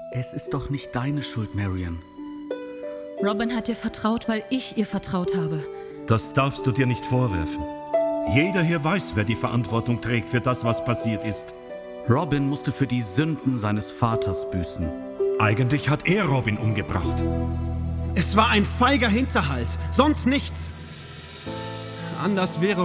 Es ist doch nicht deine Schuld, Marion. Robin hat dir vertraut, weil ich ihr vertraut habe. Das darfst du dir nicht vorwerfen. Jeder hier weiß, wer die Verantwortung trägt für das, was passiert ist. Robin musste für die Sünden seines Vaters büßen. Eigentlich hat er Robin umgebracht. Es war ein feiger Hinterhalt, sonst nichts. Anders wäre